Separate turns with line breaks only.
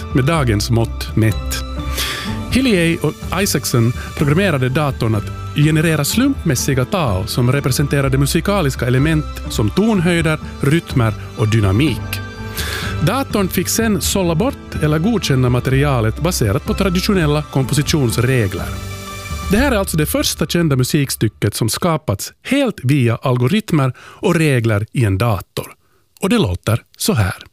med dagens mått mätt. Hillier och Isaacson programmerade datorn att generera slumpmässiga tal som representerade musikaliska element som tonhöjder, rytmer och dynamik. Datorn fick sen sålla bort eller godkänna materialet baserat på traditionella kompositionsregler. Det här är alltså det första kända musikstycket som skapats helt via algoritmer och regler i en dator. Och det låter så här.